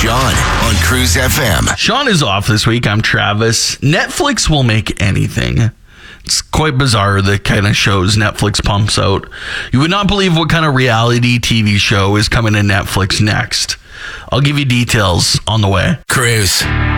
Sean on Cruise FM. Sean is off this week. I'm Travis. Netflix will make anything. It's quite bizarre, the kind of shows Netflix pumps out. You would not believe what kind of reality TV show is coming to Netflix next. I'll give you details on the way. Cruise.